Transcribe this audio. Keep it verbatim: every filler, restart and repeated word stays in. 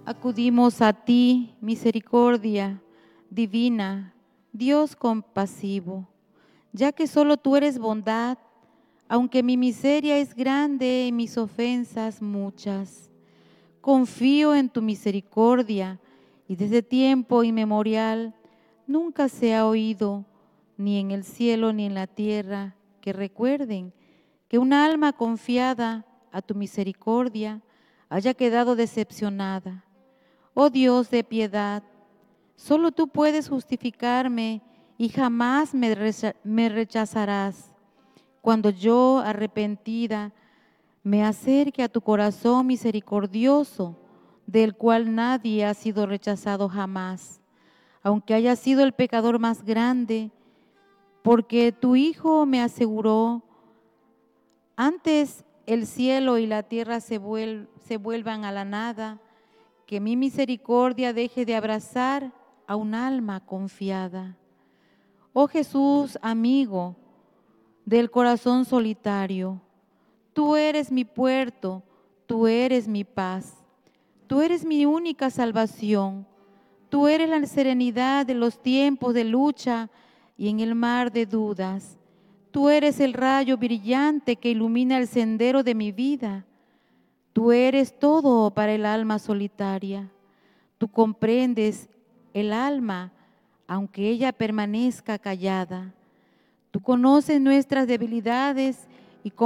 Acudimos a ti, misericordia divina, Dios compasivo, ya que solo tú eres bondad, aunque mi miseria es grande y mis ofensas muchas. Confío en tu misericordia y desde tiempo inmemorial nunca se ha oído, ni en el cielo ni en la tierra, que recuerden que una alma confiada a tu misericordia haya quedado decepcionada. Oh Dios de piedad, solo tú puedes justificarme y jamás me, recha- me rechazarás. Cuando yo, arrepentida, me acerque a tu corazón misericordioso, del cual nadie ha sido rechazado jamás, aunque haya sido el pecador más grande, porque tu Hijo me aseguró, antes el cielo y la tierra se, vuel- se vuelvan a la nada, que mi misericordia deje de abrazar a un alma confiada. Oh Jesús, amigo del corazón solitario, tú eres mi puerto, tú eres mi paz, tú eres mi única salvación, tú eres la serenidad de los tiempos de lucha y en el mar de dudas. Tú eres el rayo brillante que ilumina el sendero de mi vida. Tú eres todo para el alma solitaria. Tú comprendes el alma, aunque ella permanezca callada. Tú conoces nuestras debilidades